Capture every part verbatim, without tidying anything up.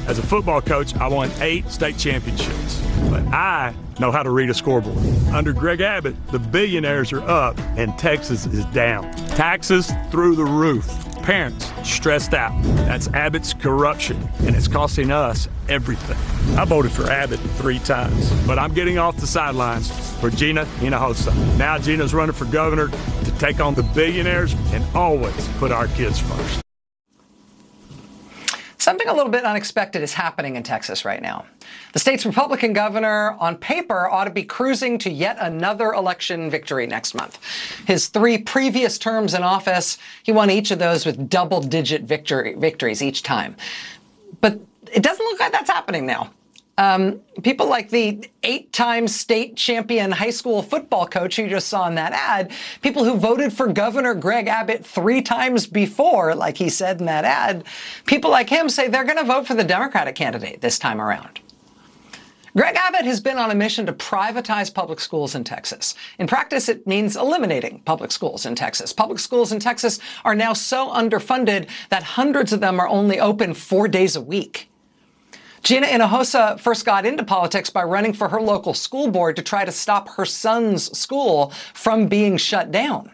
As a football coach, I won eight state championships, but I know how to read a scoreboard. Under Greg Abbott, the billionaires are up and Texas is down. Taxes through the roof. Parents stressed out. That's Abbott's corruption, and it's costing us everything. I voted for Abbott three times, but I'm getting off the sidelines for Gina Hinojosa. Now Gina's running for governor to take on the billionaires and always put our kids first. Something a little bit unexpected is happening in Texas right now. The state's Republican governor, on paper, ought to be cruising to yet another election victory next month. His three previous terms in office, he won each of those with double-digit victory, victories each time. But it doesn't look like that's happening now. Um, people like the eight-time state champion high school football coach you just saw in that ad, people who voted for Governor Greg Abbott three times before, like he said in that ad, people like him say they're going to vote for the Democratic candidate this time around. Greg Abbott has been on a mission to privatize public schools in Texas. In practice, it means eliminating public schools in Texas. Public schools in Texas are now so underfunded that hundreds of them are only open four days a week. Gina Hinojosa first got into politics by running for her local school board to try to stop her son's school from being shut down.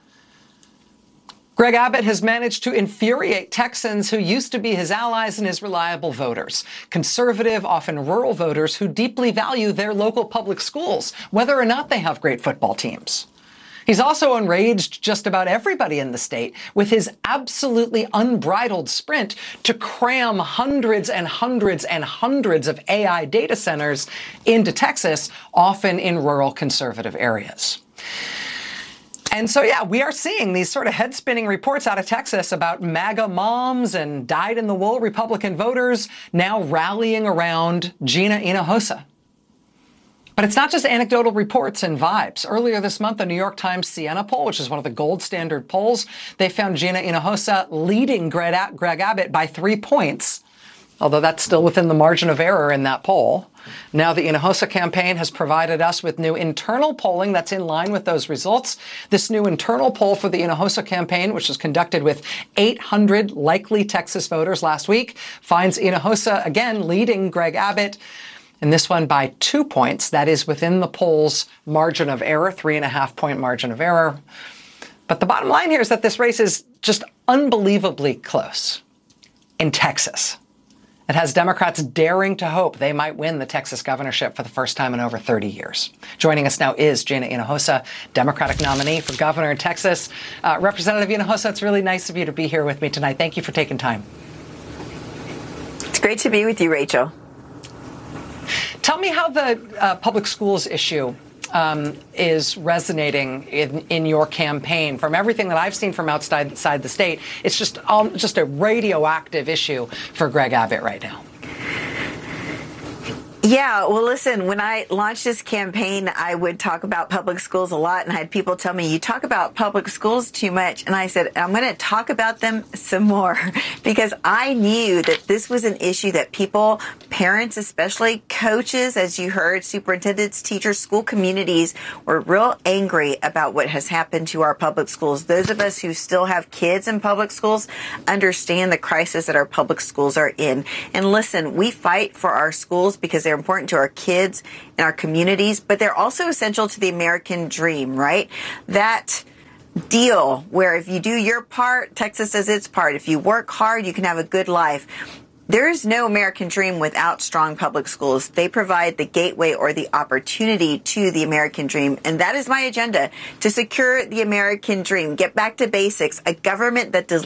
Greg Abbott has managed to infuriate Texans who used to be his allies and his reliable voters, conservative, often rural voters who deeply value their local public schools, whether or not they have great football teams. He's also enraged just about everybody in the state with his absolutely unbridled sprint to cram hundreds and hundreds and hundreds of A I data centers into Texas, often in rural conservative areas. And so, yeah, we are seeing these sort of head-spinning reports out of Texas about MAGA moms and dyed-in-the-wool Republican voters now rallying around Gina Hinojosa. But it's not just anecdotal reports and vibes. Earlier this month, the New York Times Siena poll, which is one of the gold standard polls, they found Gina Hinojosa leading Greg Abbott by three points, although that's still within the margin of error in that poll. Now the Hinojosa campaign has provided us with new internal polling that's in line with those results. This new internal poll for the Hinojosa campaign, which was conducted with eight hundred likely Texas voters last week, finds Hinojosa again leading Greg Abbott, and this one by two points. That is within the poll's margin of error, three and a half point margin of error. But the bottom line here is that this race is just unbelievably close in Texas. It has Democrats daring to hope they might win the Texas governorship for the first time in over thirty years. Joining us now is Gina Hinojosa, Democratic nominee for governor in Texas. Uh, Representative Hinojosa, it's really nice of you to be here with me tonight. Thank you for taking time. It's great to be with you, Rachel. Tell me how the uh, public schools issue um, is resonating in, in your campaign. From everything that I've seen from outside, outside the state, it's just um, just a radioactive issue for Greg Abbott right now. Yeah, well, listen, when I launched this campaign, I would talk about public schools a lot, and I had people tell me, you talk about public schools too much. And I said, I'm going to talk about them some more, because I knew that this was an issue that people, parents especially, coaches, as you heard, superintendents, teachers, school communities, were real angry about what has happened to our public schools. Those of us who still have kids in public schools understand the crisis that our public schools are in. And listen, we fight for our schools because they're important to our kids and our communities, but they're also essential to the American dream, right? That deal where if you do your part, Texas does its part. If you work hard, you can have a good life. There is no American dream without strong public schools. They provide the gateway or the opportunity to the American dream. And that is my agenda, to secure the American dream. Get back to basics, a government that does